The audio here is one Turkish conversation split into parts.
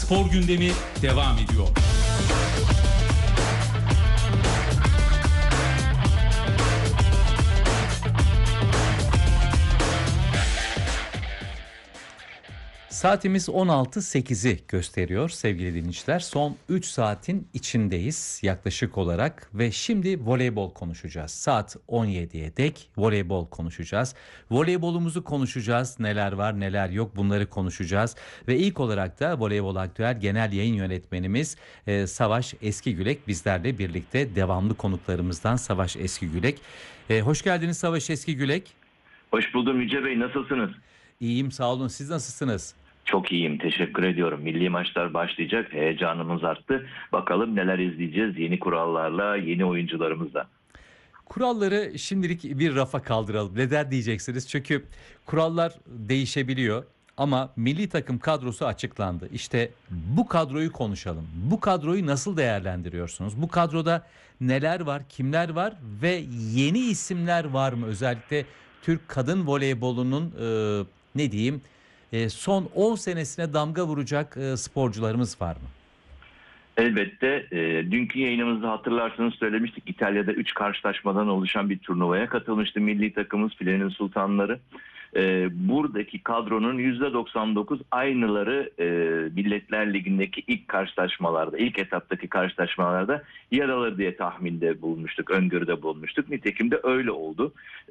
Spor gündemi devam ediyor. Saatimiz 16.08'i gösteriyor sevgili dinleyiciler. Son 3 saatin içindeyiz yaklaşık olarak ve şimdi voleybol konuşacağız. Saat 17'ye dek voleybol konuşacağız. Voleybolumuzu konuşacağız. Neler var neler yok bunları konuşacağız. Ve ilk olarak da Voleybol Aktüel Genel Yayın Yönetmenimiz Savaş Eskigülek bizlerle birlikte, devamlı konuklarımızdan Savaş Eskigülek. Hoş geldiniz Savaş Eskigülek. Hoş buldum Yüce Bey, nasılsınız? İyiyim, sağ olun, siz nasılsınız? Çok iyiyim, teşekkür ediyorum. Milli maçlar başlayacak, heyecanımız arttı. Bakalım neler izleyeceğiz yeni kurallarla, yeni oyuncularımızla. Kuralları şimdilik bir rafa kaldıralım. Neden diyeceksiniz? Çünkü kurallar değişebiliyor ama milli takım kadrosu açıklandı. İşte bu kadroyu konuşalım. Bu kadroyu nasıl değerlendiriyorsunuz? Bu kadroda neler var, kimler var ve yeni isimler var mı? Özellikle Türk kadın voleybolunun son 10 senesine damga vuracak sporcularımız var mı? Elbette dünkü yayınımızda hatırlarsanız söylemiştik, İtalya'da 3 karşılaşmadan oluşan bir turnuvaya katılmıştı milli takımımız Filenin Sultanları. Buradaki kadronun %99 aynıları Milletler Ligi'ndeki ilk karşılaşmalarda, ilk etaptaki karşılaşmalarda yer alır diye tahminde bulunmuştuk, öngörüde bulunmuştuk. Nitekim de öyle oldu.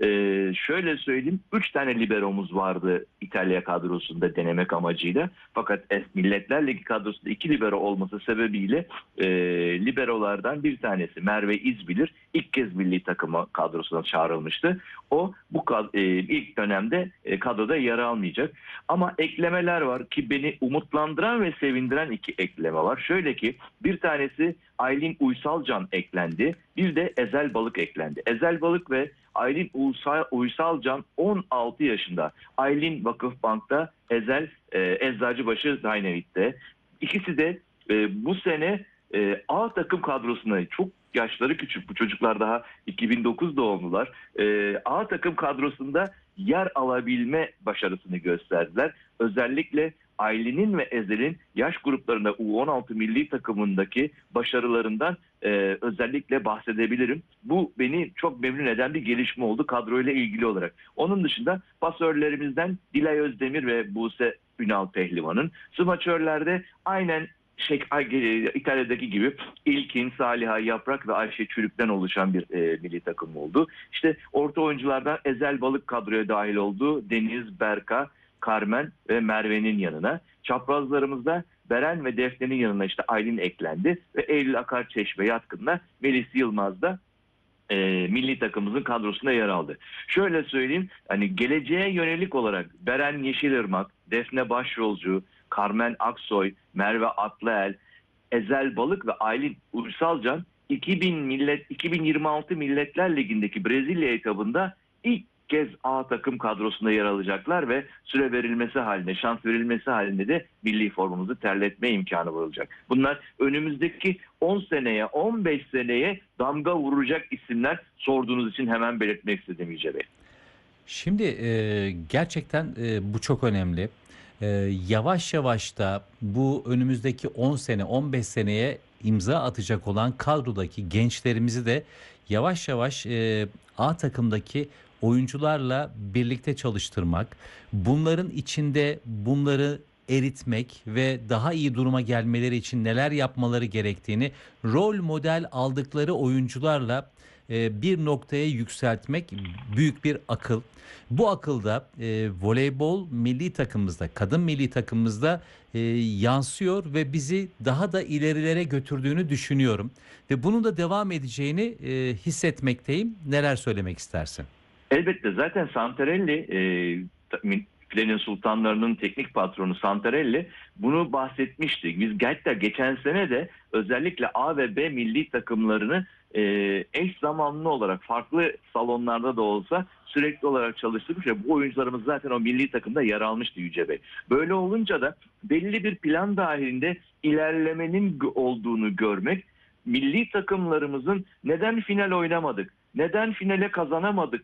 Şöyle söyleyeyim, 3 tane liberomuz vardı İtalya kadrosunda denemek amacıyla. Fakat Milletler Ligi kadrosunda 2 libero olması sebebiyle liberolardan bir tanesi Merve İzbilir ilk kez milli takıma kadrosuna çağrılmıştı. O bu ilk dönemde kadroda yer almayacak. Ama eklemeler var ki beni umutlandıran ve sevindiren 2 ekleme var. Şöyle ki bir tanesi Aylin Uysalcan eklendi. Bir de Ezel Balık eklendi. Ezel Balık ve Aylin Uysalcan 16 yaşında. Aylin Vakıfbank'ta, Ezel Eczacıbaşı Dynamite'de. İkisi de bu sene A takım kadrosuna, çok yaşları küçük bu çocuklar, daha 2009 doğumlular, A takım kadrosunda yer alabilme başarısını gösterdiler. Özellikle Aylin'in ve Ezel'in yaş gruplarında U16 milli takımındaki başarılarından özellikle bahsedebilirim. Bu beni çok memnun eden bir gelişme oldu kadroyla ilgili olarak. Onun dışında pasörlerimizden Dilay Özdemir ve Buse Ünal Pehlivan'ın, smaçörlerde aynen İtalya'daki gibi İlkin, Saliha Yaprak ve Ayşe Çürük'ten oluşan bir milli takım oldu. İşte orta oyunculardan Ezel Balık kadroya dahil oldu. Deniz, Berka, Carmen ve Merve'nin yanına. Çaprazlarımızda Beren ve Defne'nin yanına işte Aylin eklendi ve Eylül Akarçeşme yatkınla Melis Yılmaz da milli takımımızın kadrosunda yer aldı. Şöyle söyleyeyim, hani geleceğe yönelik olarak Beren Yeşilırmak, Defne Başyolcu, Carmen Aksoy, Merve Atlıel, Ezel Balık ve Aylin Uysalcan 2026 Milletler Ligi'ndeki Brezilya etabında ilk kez A takım kadrosunda yer alacaklar ve süre verilmesi halinde, şans verilmesi halinde de milli formumuzu terletme imkanı olacak. Bunlar önümüzdeki 10 seneye, 15 seneye damga vuracak isimler, sorduğunuz için hemen belirtmek istedim Yüce Bey. Şimdi gerçekten bu çok önemli. Yavaş yavaş da bu önümüzdeki 10 sene 15 seneye imza atacak olan kadrodaki gençlerimizi de yavaş yavaş A takımdaki oyuncularla birlikte çalıştırmak, bunların içinde bunları eritmek ve daha iyi duruma gelmeleri için neler yapmaları gerektiğini rol model aldıkları oyuncularla bir noktaya yükseltmek büyük bir akıl. Bu akılda voleybol milli takımımızda, kadın milli takımımızda yansıyor ve bizi daha da ilerilere götürdüğünü düşünüyorum. Ve bunun da devam edeceğini hissetmekteyim. Neler söylemek istersin? Elbette, zaten Santarelli, Filenin Sultanlarının teknik patronu Santarelli bunu bahsetmişti. Biz geçen sene de özellikle A ve B milli takımlarını eş zamanlı olarak farklı salonlarda da olsa sürekli olarak çalıştırmış ve bu oyuncularımız zaten o milli takımda yer almıştı Yüce Bey. Böyle olunca da belli bir plan dahilinde ilerlemenin olduğunu görmek, milli takımlarımızın neden final oynamadık, neden finale kazanamadık